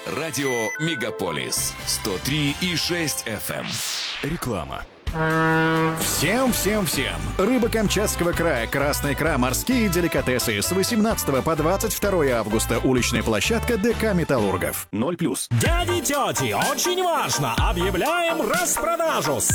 Радио «Мегаполис» 103,6 FM. Реклама. Всем! Рыба Камчатского края, красная икра, морские деликатесы. С 18 по 22 августа. Уличная площадка ДК «Металлургов». 0+. Дяди и тети, очень важно! Объявляем распродажу!